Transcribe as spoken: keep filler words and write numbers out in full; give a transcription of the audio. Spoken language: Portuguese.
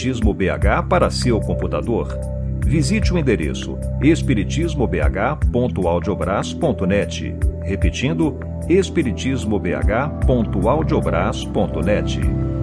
Espiritismo B H para seu computador. Visite o endereço espiritismo b h ponto audiobras ponto net. Repetindo, espiritismo b h ponto audiobras ponto net.